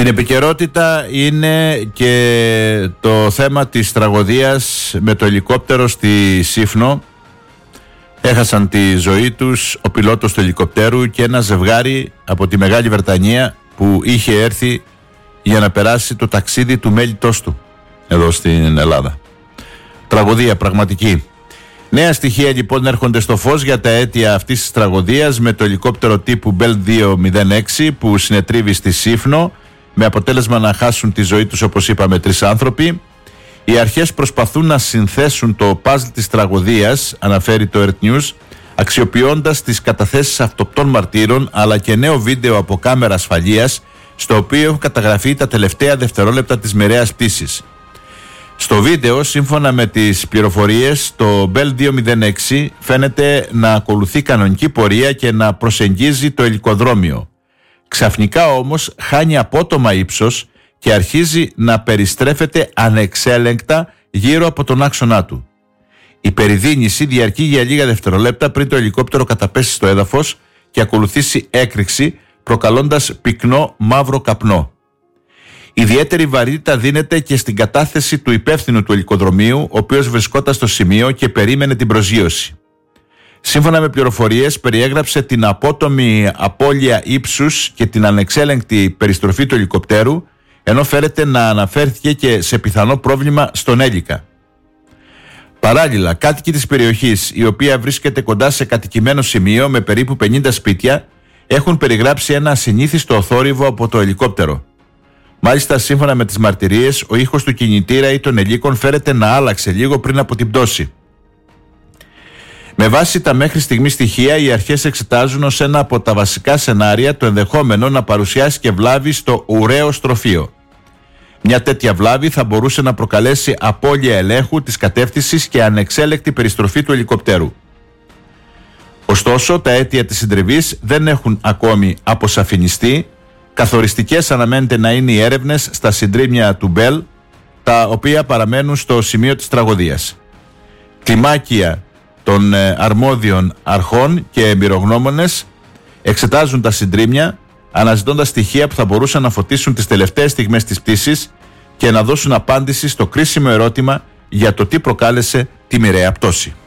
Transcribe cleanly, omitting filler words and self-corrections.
Στην επικαιρότητα είναι και το θέμα της τραγωδίας με το ελικόπτερο στη Σύφνο. Έχασαν τη ζωή τους ο πιλότος του ελικοπτέρου και ένα ζευγάρι από τη Μεγάλη Βρετανία που είχε έρθει για να περάσει το ταξίδι του μέλιτός του εδώ στην Ελλάδα. Τραγωδία πραγματική. Νέα στοιχεία λοιπόν έρχονται στο φως για τα αίτια αυτής της τραγωδίας με το ελικόπτερο τύπου Bell 206 που συνετρίβει στη Σύφνο, με αποτέλεσμα να χάσουν τη ζωή τους, όπως είπαμε, 3 άνθρωποι. Οι αρχές προσπαθούν να συνθέσουν το παζλ της τραγωδίας, αναφέρει το Earth News, αξιοποιώντας τις καταθέσεις αυτοπτών μαρτύρων αλλά και νέο βίντεο από κάμερα ασφαλείας, στο οποίο έχουν καταγραφεί τα τελευταία δευτερόλεπτα της μοιραίας πτήσης. Στο βίντεο, σύμφωνα με τις πληροφορίες, το Bell 206 φαίνεται να ακολουθεί κανονική πορεία και να προσεγγίζει το ελικοδρόμιο. Ξαφνικά όμως χάνει απότομα ύψος και αρχίζει να περιστρέφεται ανεξέλεγκτα γύρω από τον άξονά του. Η περιδίνηση διαρκεί για λίγα δευτερολέπτα πριν το ελικόπτερο καταπέσει στο έδαφος και ακολουθήσει έκρηξη, προκαλώντας πυκνό μαύρο καπνό. Ιδιαίτερη βαρύτητα δίνεται και στην κατάθεση του υπεύθυνου του ελικοδρομίου, ο οποίος βρισκόταν στο σημείο και περίμενε την προσγείωση. Σύμφωνα με πληροφορίες, περιέγραψε την απότομη απώλεια ύψους και την ανεξέλεγκτη περιστροφή του ελικοπτέρου, ενώ φέρεται να αναφέρθηκε και σε πιθανό πρόβλημα στον έλικα. Παράλληλα, κάτοικοι της περιοχής, η οποία βρίσκεται κοντά σε κατοικημένο σημείο με περίπου 50 σπίτια, έχουν περιγράψει ένα ασυνήθιστο θόρυβο από το ελικόπτερο. Μάλιστα, σύμφωνα με τις μαρτυρίες, ο ήχος του κινητήρα ή των ελίκων φέρεται να άλλαξε λίγο πριν από την πτώση. Με βάση τα μέχρι στιγμή στοιχεία, οι αρχές εξετάζουν ως ένα από τα βασικά σενάρια το ενδεχόμενο να παρουσιάσει και βλάβη στο ουραίο στροφείο. Μια τέτοια βλάβη θα μπορούσε να προκαλέσει απώλεια ελέγχου της κατεύθυνσης και ανεξέλεγκτη περιστροφή του ελικοπτέρου. Ωστόσο, τα αίτια της συντριβής δεν έχουν ακόμη αποσαφινιστεί. Καθοριστικές αναμένεται να είναι οι έρευνες στα συντρίμμια του Bell, τα οποία παραμένουν στο σημείο της τραγωδίας. Κλιμάκια των αρμόδιων αρχών και εμπειρογνώμονες εξετάζουν τα συντρίμμια, αναζητώντας στοιχεία που θα μπορούσαν να φωτίσουν τις τελευταίες στιγμές της πτήσης και να δώσουν απάντηση στο κρίσιμο ερώτημα για το τι προκάλεσε τη μοιραία πτώση.